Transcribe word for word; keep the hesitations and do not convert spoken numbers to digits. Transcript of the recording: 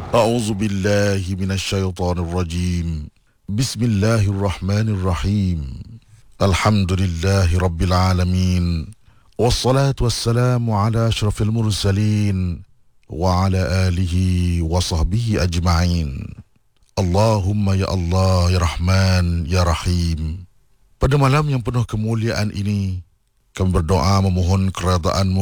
A'udzu billahi minasyaitonir rajim. Bismillahirrahmanirrahim. Alhamdulillahi rabbil alamin. Wassalatu wassalamu ala asyrafil mursalin wa ala alihi wa sahbihi ajma'in. Allahumma ya Allah, ya Rahman, ya Rahim. Pada malam yang penuh kemuliaan ini, kami berdoa memohon keredaan-Mu